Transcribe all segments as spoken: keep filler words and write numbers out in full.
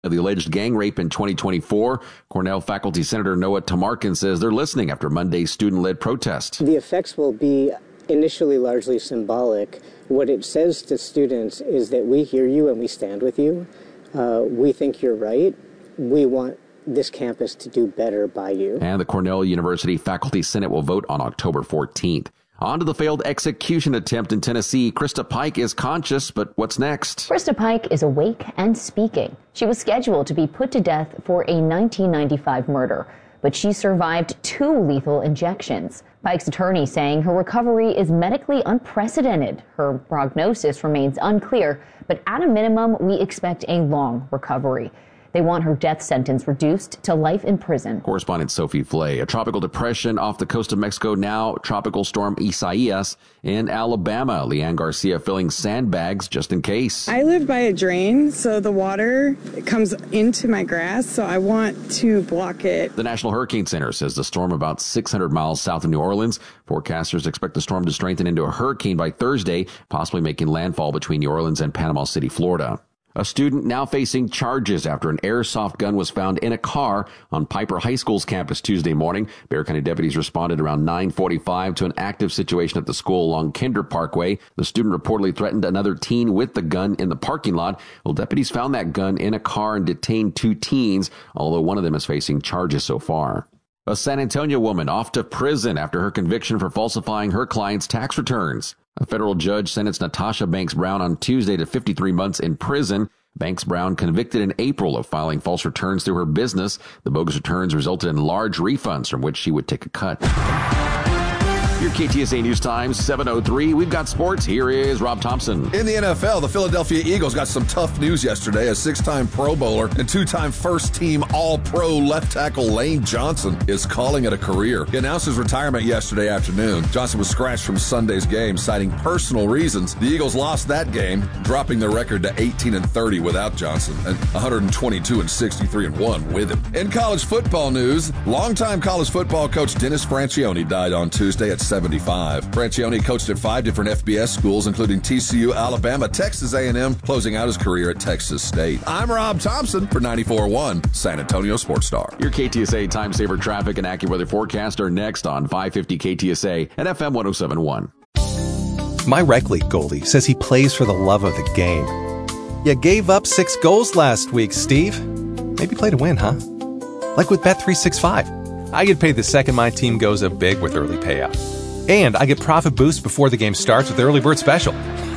The alleged gang rape in twenty twenty-four. Cornell faculty Senator Noah Tamarkin says they're listening after Monday's student-led protest. The effects will be initially largely symbolic. What it says to students is that we hear you and we stand with you. Uh, we think you're right. We want this campus to do better by you. And the Cornell University Faculty Senate will vote on October fourteenth. On to the failed execution attempt in Tennessee. Krista Pike is conscious, but what's next? Krista Pike is awake and speaking. She was scheduled to be put to death for a nineteen ninety-five murder, but she survived two lethal injections. Pike's attorney saying her recovery is medically unprecedented. Her prognosis remains unclear, but at a minimum, we expect a long recovery. They want her death sentence reduced to life in prison. Correspondent Sophie Flay. A tropical depression off the coast of Mexico now. Tropical storm Isaias in Alabama. Leanne Garcia filling sandbags just in case. I live by a drain, so the water comes into my grass, so I want to block it. The National Hurricane Center says the storm about six hundred miles south of New Orleans. Forecasters expect the storm to strengthen into a hurricane by Thursday, possibly making landfall between New Orleans and Panama City, Florida. A student now facing charges after an airsoft gun was found in a car on Piper High School's campus Tuesday morning. Bexar County deputies responded around nine forty-five to an active situation at the school along Kinder Parkway. The student reportedly threatened another teen with the gun in the parking lot. Well, deputies found that gun in a car and detained two teens, although one of them is facing charges so far. A San Antonio woman off to prison after her conviction for falsifying her client's tax returns. A federal judge sentenced Natasha Banks Brown on Tuesday to fifty-three months in prison. Banks Brown convicted in April of filing false returns through her business. The bogus returns resulted in large refunds from which she would take a cut. Your K T S A News Time, seven oh three. We've got sports. Here is Rob Thompson. In the N F L, the Philadelphia Eagles got some tough news yesterday. A six-time Pro Bowler and two-time first-team All-Pro left tackle Lane Johnson is calling it a career. He announced his retirement yesterday afternoon. Johnson was scratched from Sunday's game, citing personal reasons. The Eagles lost that game, dropping their record to eighteen and thirty without Johnson and one twenty-two and sixty-three and one with him. In college football news, longtime college football coach Dennis Franchione died on Tuesday at seventy-five. Franchione coached at five different F B S schools, including T C U, Alabama, Texas A and M, closing out his career at Texas State. I'm Rob Thompson for ninety-four point one San Antonio Sports Star. Your K T S A Time Saver traffic and AccuWeather forecast are next on five fifty K T S A and F M one oh seven point one. My rec league goalie says he plays for the love of the game. You gave up six goals last week, Steve. Maybe play to win, huh? Like with Bet three sixty-five. I get paid the second my team goes up big with early payout. And I get profit boost before the game starts with the early bird special.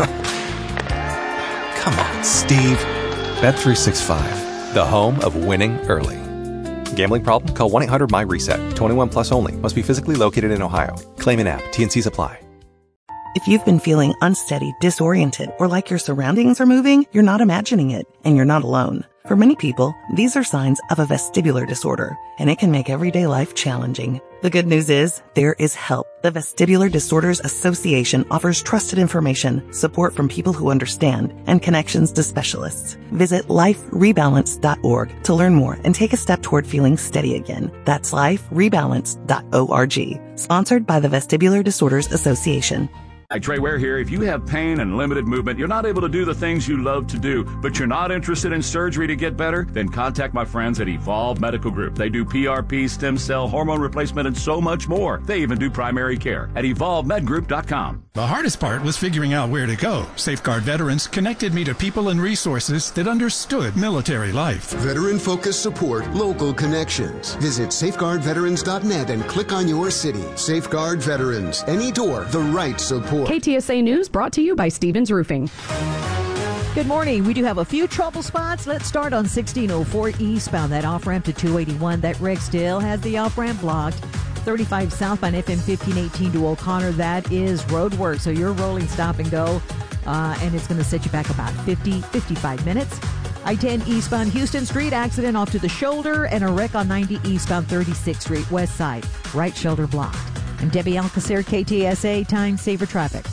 Come on, Steve. Bet three sixty-five, the home of winning early. Gambling problem? Call one eight hundred M Y reset. twenty-one plus only. Must be physically located in Ohio. Claim an app. T and C's apply. If you've been feeling unsteady, disoriented, or like your surroundings are moving, you're not imagining it, and you're not alone. For many people, these are signs of a vestibular disorder, and it can make everyday life challenging. The good news is, there is help. The Vestibular Disorders Association offers trusted information, support from people who understand, and connections to specialists. Visit life rebalance dot org to learn more and take a step toward feeling steady again. That's life rebalance dot org. Sponsored by the Vestibular Disorders Association. Hi, Trey Ware here. If you have pain and limited movement, you're not able to do the things you love to do, but you're not interested in surgery to get better, then contact my friends at Evolve Medical Group. They do P R P, stem cell, hormone replacement, and so much more. They even do primary care at evolve med group dot com. The hardest part was figuring out where to go. Safeguard Veterans connected me to people and resources that understood military life. Veteran-focused support, local connections. Visit safeguard veterans dot net and click on your city. Safeguard Veterans. Any door, the right support. K T S A News brought to you by Stevens Roofing. Good morning. We do have a few trouble spots. Let's start on sixteen oh four eastbound. That off-ramp to two eighty-one. That wreck still has the off-ramp blocked. thirty-five southbound F M fifteen eighteen to O'Connor. That is road work, so you're rolling stop and go, uh, and it's going to set you back about fifty, fifty-five minutes. I ten eastbound Houston Street, accident off to the shoulder, and a wreck on ninety eastbound thirty-sixth Street, west side. Right shoulder blocked. I'm Debbie Alcacer, K T S A Time Saver Traffic.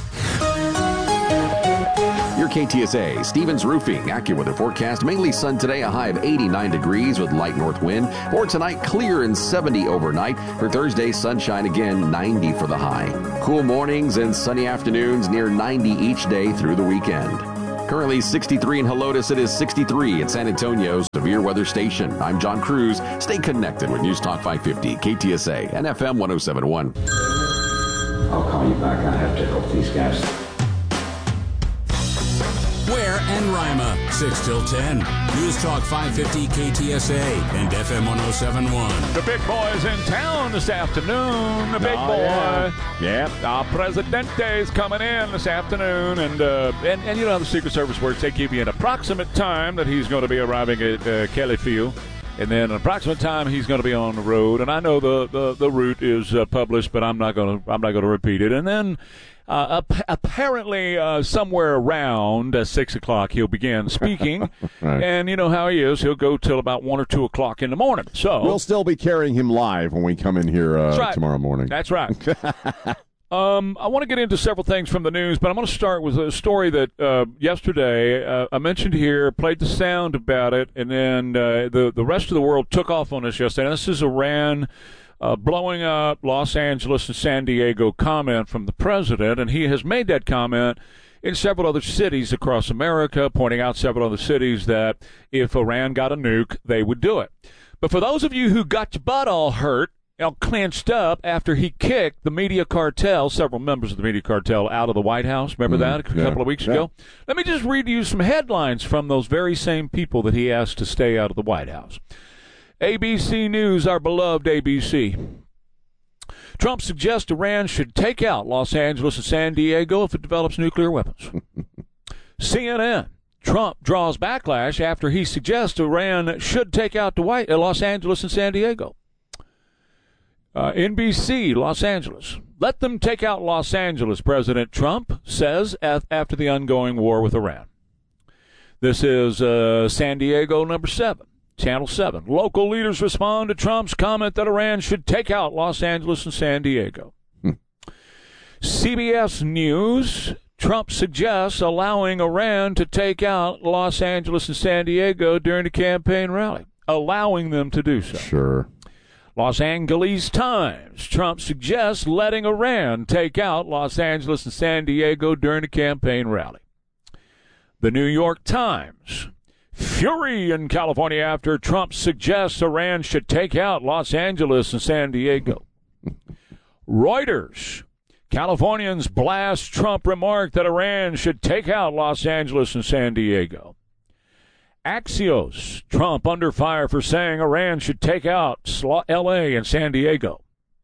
Your K T S A Stevens Roofing AccuWeather forecast. Mainly sun today, a high of eighty-nine degrees with light north wind. For tonight, clear and seventy overnight. For Thursday, sunshine again, ninety for the high. Cool mornings and sunny afternoons near ninety each day through the weekend. Currently sixty-three in Helotes. It is sixty-three at San Antonio's severe weather station. I'm John Cruz. Stay connected with News Talk five fifty, K T S A, and F M one oh seven point one. I'll call you back. I have to help these guys. Ware and Rima, six till ten. News Talk five fifty K T S A and F M one oh seven point one. The big boy is in town this afternoon. The big oh, boy. Yeah. Yep. Our Presidente is coming in this afternoon. And, uh, and, and you know how the Secret Service works. They give you an approximate time that he's going to be arriving at uh, Kelly Field. And then an approximate time he's going to be on the road. And I know the, the, the route is uh, published, but I'm not going to I'm not going to repeat it. And then uh, ap- apparently uh, somewhere around uh, six o'clock he'll begin speaking. Right. And you know how he is. He'll go till about one or two o'clock in the morning. So we'll still be carrying him live when we come in here uh, right. tomorrow morning. That's right. Um, I want to get into several things from the news, but I'm going to start with a story that uh, yesterday uh, I mentioned here, played the sound about it, and then uh, the, the rest of the world took off on this yesterday. And this is Iran uh, blowing up Los Angeles and San Diego comment from the president, and he has made that comment in several other cities across America, pointing out several other cities that if Iran got a nuke, they would do it. But for those of you who got your butt all hurt, all clenched up after he kicked the media cartel, several members of the media cartel, out of the White House. Remember mm, that a yeah, couple of weeks yeah. ago? Let me just read you some headlines from those very same people that he asked to stay out of the White House. A B C News, our beloved A B C. Trump suggests Iran should take out Los Angeles and San Diego if it develops nuclear weapons. C N N. Trump draws backlash after he suggests Iran should take out the White, uh, Los Angeles and San Diego. Uh, N B C, Los Angeles. Let them take out Los Angeles, President Trump says af- after the ongoing war with Iran. This is uh, San Diego, number seven, Channel seven. Local leaders respond to Trump's comment that Iran should take out Los Angeles and San Diego. Hmm. C B S News, Trump suggests allowing Iran to take out Los Angeles and San Diego during the campaign rally. Allowing them to do so. Sure. Los Angeles Times. Trump suggests letting Iran take out Los Angeles and San Diego during the campaign rally. The New York Times. Fury in California after Trump suggests Iran should take out Los Angeles and San Diego. Reuters. Californians blast Trump remark that Iran should take out Los Angeles and San Diego. Axios, Trump under fire for saying Iran should take out L A and San Diego.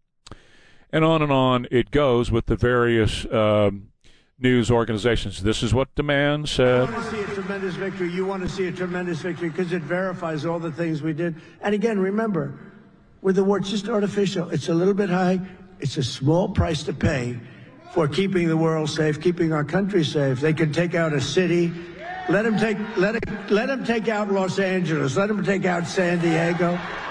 And on and on it goes with the various um, news organizations. This is what the man said. I want to see a tremendous victory. You want to see a tremendous victory because it verifies all the things we did. And again, remember, with the war, it's just artificial. It's a little bit high. It's a small price to pay for keeping the world safe, keeping our country safe. They can take out a city. Let him take let him let him take out Los Angeles. Let him take out San Diego.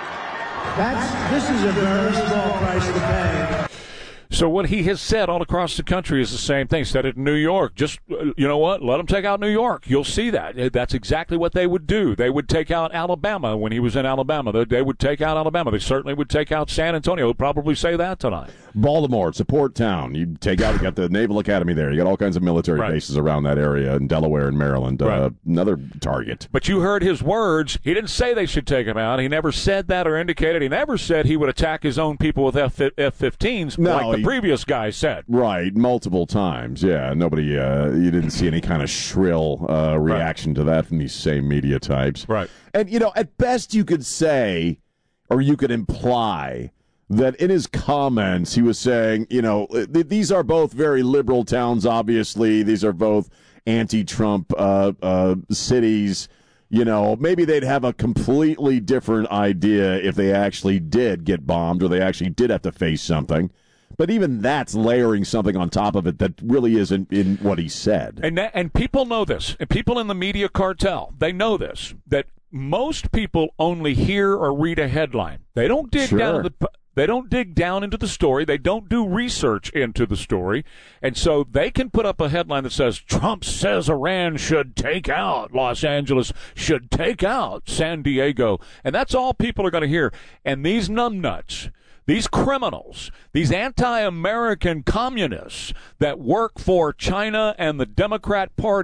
That's this is a very small price to pay. So what he has said all across the country is the same thing. He said it in New York. Just, you know what? Let them take out New York. You'll see that. That's exactly what they would do. They would take out Alabama when he was in Alabama. They would take out Alabama. They certainly would take out San Antonio. They'll probably say that tonight. Baltimore, it's a port town. You take out, you got the Naval Academy there. You got all kinds of military right. bases around that area in Delaware and Maryland. Right. Uh, another target. But you heard his words. He didn't say they should take them out. He never said that or indicated. He never said he would attack his own people with F fifteens no, like the he, previous guy said. Right, multiple times. Yeah, nobody, uh, you didn't see any kind of shrill uh, reaction right. to that from these same media types. Right. And, you know, at best you could say, or you could imply, that in his comments he was saying, you know, th- these are both very liberal towns, obviously. These are both anti-Trump uh, uh, cities. You know, maybe they'd have a completely different idea if they actually did get bombed or they actually did have to face something. But even that's layering something on top of it that really isn't in what he said. And that, and people know this. And people in the media cartel, they know this, that most people only hear or read a headline. They don't dig sure. down to the They don't dig down into the story. They don't do research into the story. And so they can put up a headline that says, Trump says Iran should take out Los Angeles, should take out San Diego. And that's all people are going to hear. And these numbnuts, these criminals, these anti-American communists that work for China and the Democrat Party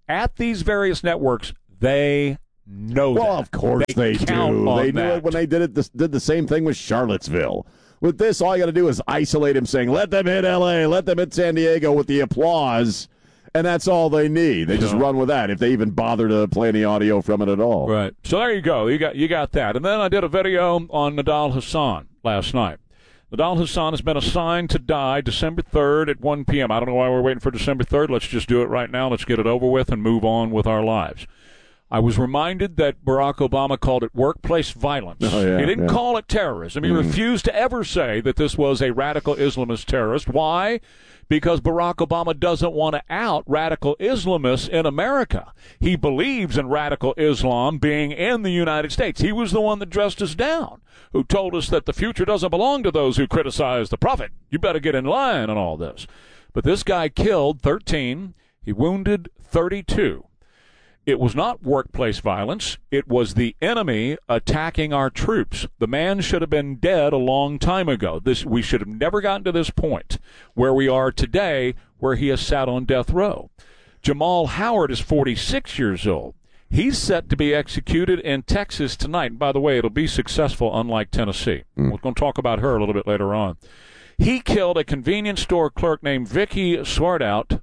at these various networks, they know well, that. Well, of course they, they do. They knew that. it when they did it. This, did the same thing with Charlottesville. With this, all you got to do is isolate him, saying, let them hit L A, let them hit San Diego with the applause, and that's all they need. They just yeah. run with that if they even bother to play any audio from it at all. Right. So there you go. You got you got that. And then I did a video on Nidal Hasan last night. Nidal Hasan has been assigned to die December third at one p.m. I don't know why we're waiting for December third. Let's just do it right now. Let's get it over with and move on with our lives. I was reminded that Barack Obama called it workplace violence. Oh, yeah, he didn't yeah. call it terrorism. He mm. refused to ever say that this was a radical Islamist terrorist. Why? Because Barack Obama doesn't want to out radical Islamists in America. He believes in radical Islam being in the United States. He was the one that dressed us down, who told us that the future doesn't belong to those who criticize the prophet. You better get in line and all this. But this guy killed thirteen. He wounded thirty-two. It was not workplace violence. It was the enemy attacking our troops. The man should have been dead a long time ago. This we should have never gotten to this point where we are today, where he has sat on death row. Jamal Howard is forty-six years old. He's set to be executed in Texas tonight. And by the way, it'll be successful, unlike Tennessee. Mm. We're going to talk about her a little bit later on. He killed a convenience store clerk named Vicky Swartout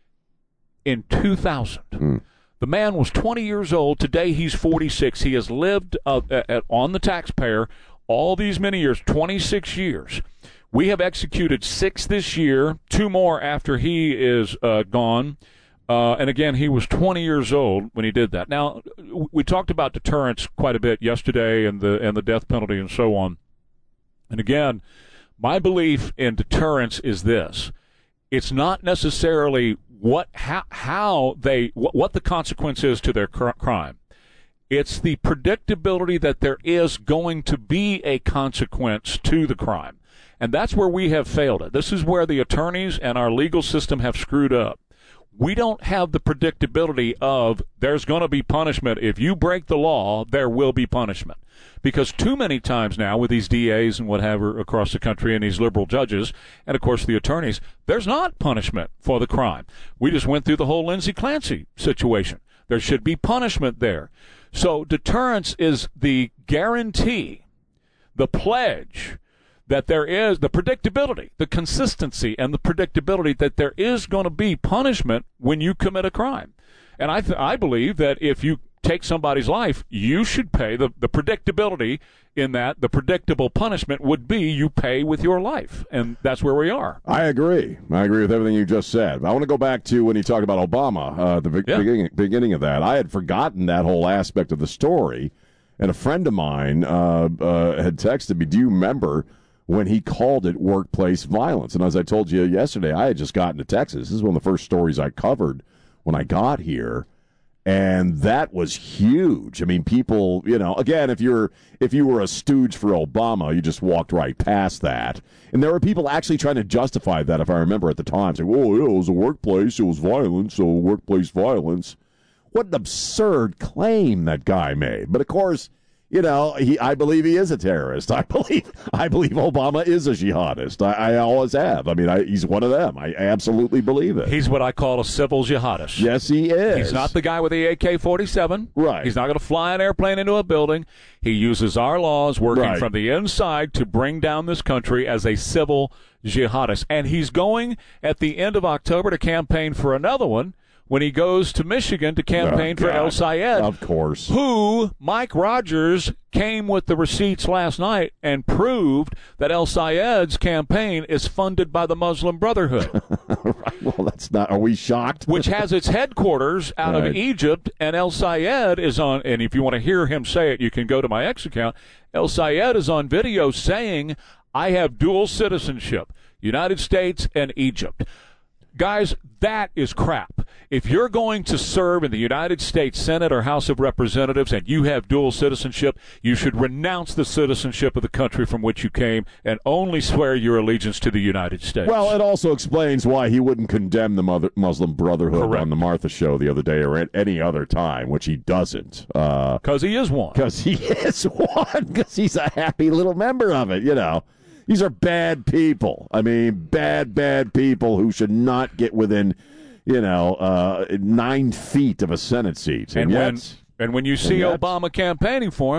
in two thousand. Mm. The man was twenty years old. Today he's forty-six. He has lived uh, at, on the taxpayer all these many years, twenty-six years. We have executed six this year, two more after he is uh, gone. Uh, and again, he was twenty years old when he did that. Now, we talked about deterrence quite a bit yesterday and the and the death penalty and so on. And again, my belief in deterrence is this. It's not necessarily what how, how they what, what the consequence is to their cr- crime. It's the predictability that there is going to be a consequence to the crime. And that's where we have failed it. This is where the attorneys and our legal system have screwed up. We don't have the predictability of there's going to be punishment. If you break the law, there will be punishment. Because too many times now with these D As and whatever across the country and these liberal judges and, of course, the attorneys, there's not punishment for the crime. We just went through the whole Lindsey Clancy situation. There should be punishment there. So deterrence is the guarantee, the pledge that there is the predictability, the consistency, and the predictability that there is going to be punishment when you commit a crime. And I th- I believe that if you take somebody's life, you should pay. The, the predictability in that, the predictable punishment would be you pay with your life. And that's where we are. I agree. I agree with everything you just said. I want to go back to when you talked about Obama, uh, the be- yeah. beginning, beginning of that. I had forgotten that whole aspect of the story. And a friend of mine uh, uh, had texted me, do you remember when he called it workplace violence? And as I told you yesterday, I had just gotten to Texas. This is one of the first stories I covered when I got here. And that was huge. I mean, people, you know, again, if you're if you were a stooge for Obama, you just walked right past that. And there were people actually trying to justify that, if I remember at the time, saying, oh, yeah, it was a workplace, it was violence, so workplace violence. What an absurd claim that guy made. But, of course, you know, he, I believe he is a terrorist. I believe I believe Obama is a jihadist. I, I always have. I mean, I, he's one of them. I absolutely believe it. He's what I call a civil jihadist. Yes, he is. He's not the guy with the A K forty-seven. Right. He's not going to fly an airplane into a building. He uses our laws, working right. from the inside to bring down this country as a civil jihadist. And he's going at the end of October to campaign for another one, when he goes to Michigan to campaign oh, for El Sayed. Of course. Who, Mike Rogers, came with the receipts last night and proved that El Sayed's campaign is funded by the Muslim Brotherhood. Right. Well, that's not, are we shocked? Which has its headquarters out right. of Egypt, and El Sayed is on, and if you want to hear him say it, you can go to my X account. El Sayed is on video saying, I have dual citizenship, United States and Egypt. Guys, that is crap. If you're going to serve in the United States Senate or House of Representatives and you have dual citizenship, you should renounce the citizenship of the country from which you came and only swear your allegiance to the United States. Well, it also explains why he wouldn't condemn the Mother- Muslim Brotherhood Correct. on the Martha Show the other day or at any other time, which he doesn't. Because uh, he is one. Because he is one. Because he's a happy little member of it, you know. These are bad people. I mean, bad, bad people who should not get within you know, uh, nine feet of a Senate seat. And, and when yet, and when you see yet, Obama campaigning for him,